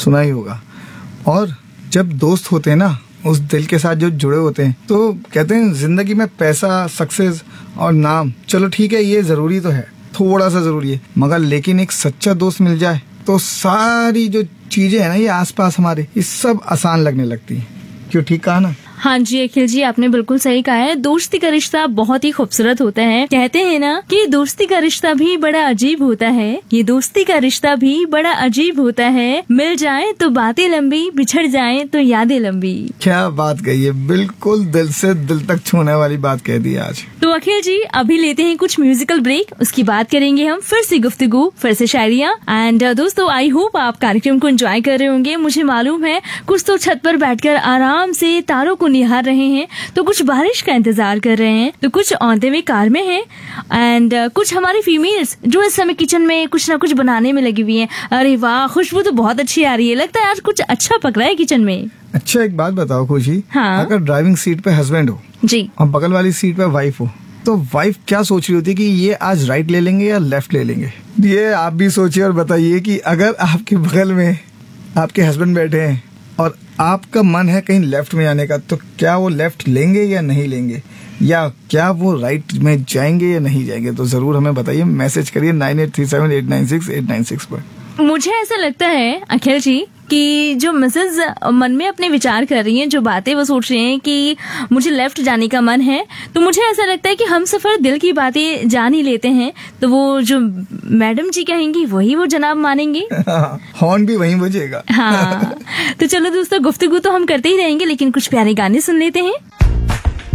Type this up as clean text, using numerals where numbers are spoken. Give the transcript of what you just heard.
सुना ही होगा। और जब दोस्त होते हैं ना, उस दिल के साथ जो जुड़े होते हैं, तो कहते हैं जिंदगी में पैसा, सक्सेस और नाम, चलो ठीक है ये जरूरी तो है, थोड़ा सा जरूरी है, मगर लेकिन एक सच्चा दोस्त मिल जाए तो सारी जो चीजें है ना ये आसपास हमारे, ये सब आसान लगने लगती है। क्यों, ठीक कहा ना? हाँ जी अखिल जी, आपने बिल्कुल सही कहा है। दोस्ती का रिश्ता बहुत ही खूबसूरत होता है। कहते हैं ना कि दोस्ती का रिश्ता भी बड़ा अजीब होता है, ये दोस्ती का रिश्ता भी बड़ा अजीब होता है। मिल जाए तो बातें लंबी, बिछड़ जाए तो यादें लंबी। क्या बात कही है, बिल्कुल दिल से दिल तक छूने वाली बात कह दी आज। तो अखिल जी अभी लेते हैं कुछ म्यूजिकल ब्रेक, उसकी बात करेंगे हम फिर से गुफ्तगू, फिर से शायरियाँ। एंड दोस्तों आई होप आप कार्यक्रम को एंजॉय कर रहे होंगे। मुझे मालूम है कुछ तो छत पर बैठकर आराम से तारों को निहार रहे हैं, तो कुछ बारिश का इंतजार कर रहे हैं, तो कुछ औंधे में कार में हैं, एंड कुछ हमारी फीमेल्स जो इस समय किचन में कुछ ना कुछ बनाने में लगी हुई हैं। अरे वाह, खुशबू तो बहुत अच्छी आ रही है, लगता है आज कुछ अच्छा पक रहा है किचन में। अच्छा एक बात बताओ खुशी, हाँ? अगर ड्राइविंग सीट पे हस्बैंड हो जी और बगल वाली सीट पे वाइफ हो, तो वाइफ क्या सोच रही होती है कि ये आज राइट ले लेंगे या लेफ्ट ले लेंगे? ये आप भी सोचिए और बताइए कि अगर आपके बगल में आपके हस्बैंड बैठे हैं और आपका मन है कहीं लेफ्ट में जाने का, तो क्या वो लेफ्ट लेंगे या नहीं लेंगे, या क्या वो राइट में जाएंगे या नहीं जाएंगे? तो जरूर हमें बताइए, मैसेज करिए 9837896896 पर। मुझे ऐसा लगता है अखिल जी कि जो मिसेज मन में अपने विचार कर रही हैं, जो बातें वो सोच रही हैं कि मुझे लेफ्ट जाने का मन है, तो मुझे ऐसा लगता है कि हम सफर दिल की बातें जान ही लेते हैं, तो वो जो मैडम जी कहेंगी वही वो जनाब मानेंगे। हॉर्न भी वहीं बजेगा। हाँ तो चलो दोस्तों, गुफ्तगू तो हम करते ही रहेंगे, लेकिन कुछ प्यारे गाने सुन लेते हैं।